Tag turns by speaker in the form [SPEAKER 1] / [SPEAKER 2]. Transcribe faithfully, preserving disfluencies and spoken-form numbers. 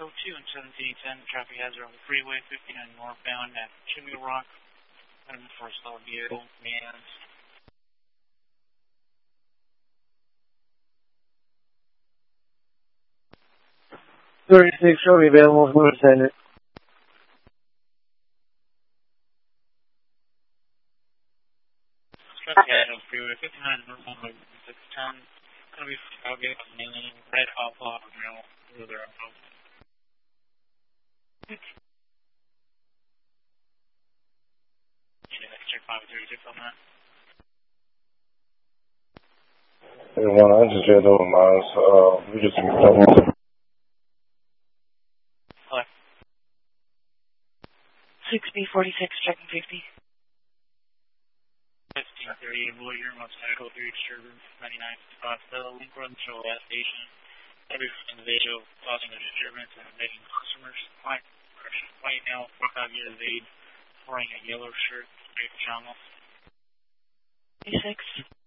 [SPEAKER 1] oh two and seventeen ten, traffic hazard on the freeway, fifty-nine northbound at Chimney Rock. And for a slow vehicle, commands.
[SPEAKER 2] thirty-six, show me available, Lieutenant.
[SPEAKER 1] Traffic hazard on the freeway, fifty-nine northbound at six ten. Gonna be I'll get mainly red hot block, you know, over there. Check five thirty-six on that.
[SPEAKER 3] Hey, one, I just checked over mine, so, uh, we get some trouble.
[SPEAKER 1] Hello.
[SPEAKER 4] six B forty-six, checking fifty.
[SPEAKER 1] fifteen thirty, Lawyer, motorcycle, three disturbance, ninety-nine fifty-five, Stella, Link Road, Show gas station. Every individual causing a disturbance and making customers white, white now, forty-five years of age, wearing a yellow shirt, straight pajamas.
[SPEAKER 4] six.